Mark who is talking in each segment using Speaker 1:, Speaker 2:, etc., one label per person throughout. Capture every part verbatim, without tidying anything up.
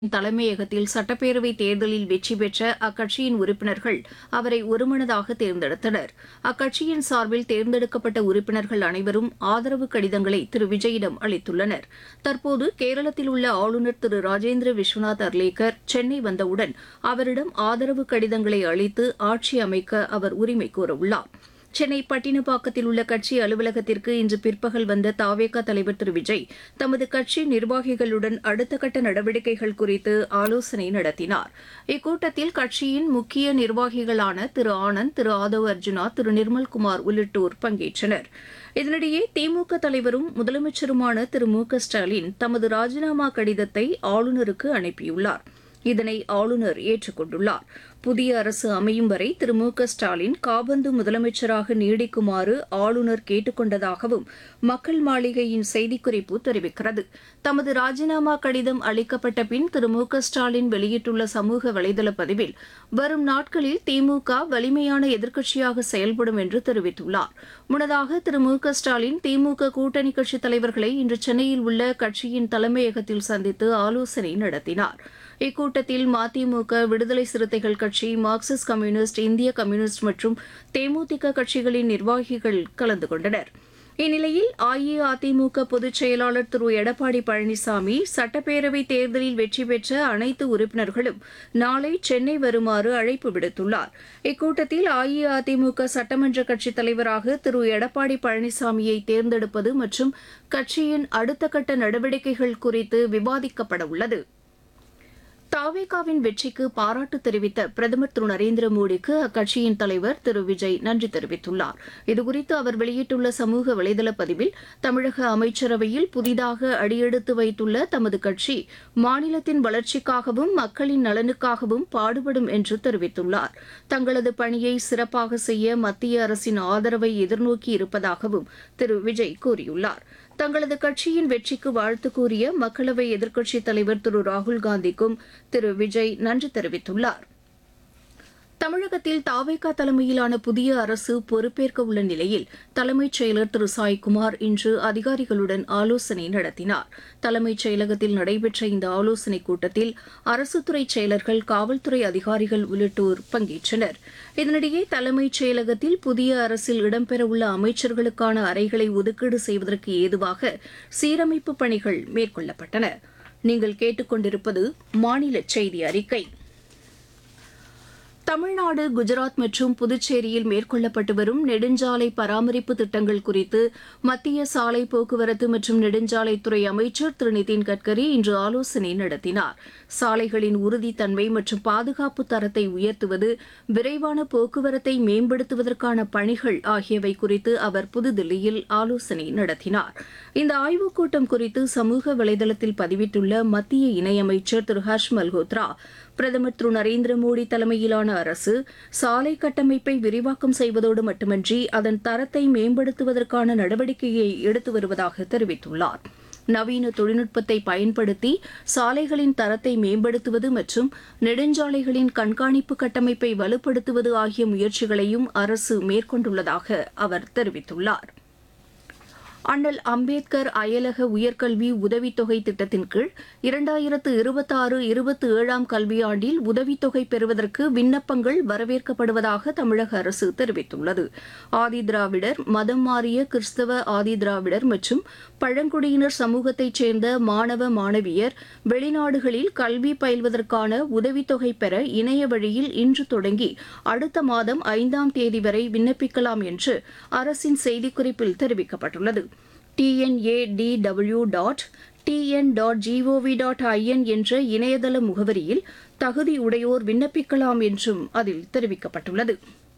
Speaker 1: தலைமையகத்தில் சட்டப்பேரவைத் தேர்தலில் வெற்றி பெற்ற அக்கட்சியின் உறுப்பினர்கள் அவரை ஒருமனதாக தேர்ந்தெடுத்தனர். அக்கட்சியின் சார்பில் தேர்ந்தெடுக்கப்பட்ட உறுப்பினர்கள் அனைவரும் ஆதரவு கடிதங்களை திரு விஜயிடம் அளித்துள்ளனர். தற்போது கேரளத்தில் உள்ள ஆளுநர் திரு ராஜேந்திர விஸ்வநாத் அர்லேக்கர் சென்னை வந்தவுடன் அவரிடம் ஆதரவு கடிதங்களை அளித்து ஆட்சி அமைக்க அவர் உரிமை கோரவுள்ளார். சென்னை பட்டினப்பாக்கத்தில் உள்ள கட்சி அலுவலகத்திற்கு இன்று பிற்பகல் வந்த தவேகா தலைவர் திரு விஜய் தமது கட்சி நிர்வாகிகளுடன் அடுத்த கட்ட நடவடிக்கைகள் குறித்து ஆலோசனை நடத்தினார். இக்கூட்டத்தில் கட்சியின் முக்கிய நிர்வாகிகளான திரு ஆனந்த், திரு ஆதவ் அர்ஜுனா, திரு நிர்மல்குமார் உள்ளிட்டோர் பங்கேற்றனர். இதனிடையே திமுக தலைவரும் முதலமைச்சருமான திரு மு க ஸ்டாலின் தமது ராஜினாமா கடிதத்தை ஆளுநருக்கு அனுப்பியுள்ளார். இதனை ஆளுநர் ஏற்றுக் கொண்டுள்ளார். புதிய அரசு அமையும் வரை திரு மு க ஸ்டாலின் காபந்து முதலமைச்சராக நீடிக்குமாறு ஆளுநர் கேட்டுக் கொண்டதாகவும் மக்கள் மாளிகையின் செய்திக்குறிப்பு தெரிவிக்கிறது. தமது ராஜினாமா கடிதம் அளிக்கப்பட்ட பின் திரு மு க ஸ்டாலின் வெளியிட்டுள்ள சமூக வலைதள பதிவில் வரும் நாட்களில் திமுக வலிமையான எதிர்க்கட்சியாக செயல்படும் என்று தெரிவித்துள்ளார். முன்னதாக திரு மு க ஸ்டாலின் திமுக கூட்டணி கட்சித் தலைவர்களை இன்று சென்னையில் உள்ள கட்சியின் தலைமையகத்தில் சந்தித்து ஆலோசனை நடத்தினார். இக்கூட்டத்தில் மதிமுக, விடுதலை சிறுத்தைகள் கட்சி, மார்க்சிஸ்ட் கம்யூனிஸ்ட், இந்திய கம்யூனிஸ்ட் மற்றும் தேமுதிக கட்சிகளின் நிர்வாகிகள் கலந்து கொண்டனர். இந்நிலையில் அஇஅதிமுக பொதுச் செயலாளர் திரு எடப்பாடி பழனிசாமி சட்டப்பேரவைத் தேர்தலில் வெற்றி பெற்ற அனைத்து உறுப்பினர்களும் நாளை சென்னை வருமாறு அழைப்பு விடுத்துள்ளார். இக்கூட்டத்தில் அஇஅதிமுக சட்டமன்ற கட்சித் தலைவராக திரு எடப்பாடி பழனிசாமியை தேர்ந்தெடுப்பது மற்றும் கட்சியின் அடுத்த கட்ட நடவடிக்கைகள் குறித்து விவாதிக்கப்பட உள்ளது. தவேகாவின் வெற்றிக்கு பாராட்டு தெரிவித்த பிரதமர் திரு நரேந்திர மோடிக்கு அக்கட்சியின் தலைவர் திரு விஜய் நன்றி தெரிவித்துள்ளார். இதுகுறித்து அவர் வெளியிட்டுள்ள சமூக வலைதள பதிவில் தமிழக அமைச்சரவையில் புதிதாக அடியெடுத்து வைத்துள்ள தமது கட்சி மாநிலத்தின் வளர்ச்சிக்காகவும் மக்களின் நலனுக்காகவும் பாடுபடும் என்று தெரிவித்துள்ளார். தங்களது பணியை சிறப்பாக செய்ய மத்திய அரசின் ஆதரவை எதிர்நோக்கி இருப்பதாகவும் திரு விஜய் கூறியுள்ளார். தங்களது கட்சியின் வெற்றிக்கு வாழ்த்து கூறிய மக்களவை எதிர்க்கட்சித் தலைவர் திரு ராகுல்காந்திக்கும் திரு விஜய் நன்றி தெரிவித்துள்ளார். தமிழகத்தில் தவேகா தலைமையிலான புதிய அரசு பொறுப்பேற்க உள்ள நிலையில் தலைமைச் செயலர் திரு சாய்குமார் இன்று அதிகாரிகளுடன் ஆலோசனை நடத்தினார். தலைமைச் செயலகத்தில் நடைபெற்ற இந்த ஆலோசனைக் கூட்டத்தில் அரசுத்துறை செயலர்கள், காவல்துறை அதிகாரிகள் உள்ளிட்டோர் பங்கேற்றனர். இதனிடையே தலைமைச் செயலகத்தில் புதிய அரசில் இடம்பெறவுள்ள அமைச்சர்களுக்கான அறைகளை ஒதுக்கீடு செய்வதற்கு ஏதுவாக சீரமைப்பு பணிகள் மேற்கொள்ளப்பட்டன. நீங்கள் கேட்டுக்கொண்டிருப்பது மாநில செய்தி அறிக்கை. தமிழ்நாடு, குஜராத் மற்றும் புதுச்சேரியில் மேற்கொள்ளப்பட்டு வரும் நெடுஞ்சாலை பராமரிப்பு திட்டங்கள் குறித்து மத்திய சாலை போக்குவரத்து மற்றும் நெடுஞ்சாலைத்துறை அமைச்சர் திரு நிதின் கட்கரி இன்று ஆலோசனை நடத்தினார். சாலைகளின் உறுதித்தன்மை மற்றும் பாதுகாப்பு தரத்தை உயர்த்துவது, விரைவான போக்குவரத்தை மேம்படுத்துவதற்கான பணிகள் ஆகியவை குறித்து அவர் புதுதில்லியில் ஆலோசனை நடத்தினார். இந்த ஆய்வுக் கூட்டம் குறித்து சமூக வலைதளத்தில் பதிவிட்டுள்ள மத்திய இணையமைச்சர் திரு ஹர்ஷ் மல்ஹோத்ரா, பிரதமர் திரு நரேந்திர மோடி தலைமையிலான அரசு சாலை கட்டமைப்பை விரிவாக்கம் செய்வதோடு மட்டுமன்றி அதன் தரத்தை மேம்படுத்துவதற்கான நடவடிக்கையை எடுத்து வருவதாக தெரிவித்துள்ளார். நவீன தொழில்நுட்பத்தை பயன்படுத்தி சாலைகளின் தரத்தை மேம்படுத்துவது மற்றும் நெடுஞ்சாலைகளின் கண்காணிப்பு கட்டமைப்பை வலுப்படுத்துவது ஆகிய முயற்சிகளையும் அரசு மேற்கொண்டுள்ளதாக அவர் தெரிவித்துள்ளார். அண்ணல் அம்பேத்கர் அயலக உயர்கல்வி உதவித்தொகை திட்டத்தின் கீழ் இரண்டாயிரத்து இருபத்தாறு இருபத்தி ஏழாம் கல்வியாண்டில் உதவித்தொகை பெறுவதற்கு விண்ணப்பங்கள் வரவேற்கப்படுவதாக தமிழக அரசு தெரிவித்துள்ளது. ஆதிதிராவிடர், மதம் மாறிய கிறிஸ்தவ ஆதிதிராவிடர் மற்றும் பழங்குடியினர் சமூகத்தைச் சேர்ந்த மாணவ மாணவியர் வெளிநாடுகளில் கல்வி பயில்வதற்கான உதவித்தொகை பெற இணைய வழியில் இன்று தொடங்கி அடுத்த மாதம் ஐந்தாம் தேதி வரை விண்ணப்பிக்கலாம் என்று அரசின் செய்திக்குறிப்பில் தெரிவிக்கப்பட்டுள்ளது. TNADW dot TN dot gov dot IN என்ற இணையதள முகவரியில் தகுதியுடையோர் விண்ணப்பிக்கலாம் என்றும் அதில் தெரிவிக்கப்பட்டுள்ளது.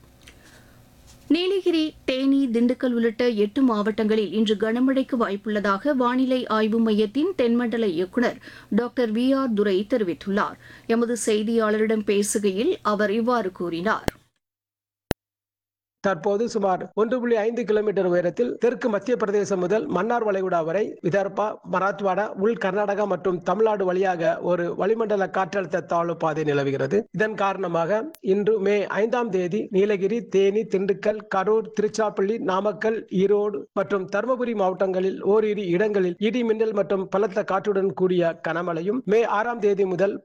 Speaker 1: நீலகிரி, தேனி, திண்டுக்கல் உள்ளிட்ட எட்டு மாவட்டங்களில் இன்று கனமழைக்கு வாய்ப்புள்ளதாக வானிலை ஆய்வு மையத்தின் தென்மண்டல இயக்குநர் டாக்டர் வி ஆர் துரை தெரிவித்துள்ளார். எமது செய்தியாளரிடம் பேசுகையில் அவர் இவ்வாறு கூறினார்.
Speaker 2: தற்போது சுமார் ஒன்று புள்ளி ஐந்து கிலோமீட்டர் உயரத்தில் தெற்கு மத்திய பிரதேசம் முதல் மன்னார் வளைகுடா வரை விதர்பா, மராத்வாடா, உள் கர்நாடகா மற்றும் தமிழ்நாடு வழியாக ஒரு வளிமண்டல காற்றழுத்த தாழ்வு பாதை நிலவுகிறது. இதன் காரணமாக இன்று மே ஐந்தாம் தேதி நீலகிரி, தேனி, திண்டுக்கல், கரூர், திருச்சிராப்பள்ளி, நாமக்கல், ஈரோடு மற்றும் தருமபுரி மாவட்டங்களில் ஓரிரு இடங்களில் இடி மின்னல் மற்றும் பலத்த காற்றுடன் கூடிய கனமழையும், மே ஆறாம் தேதி முதல்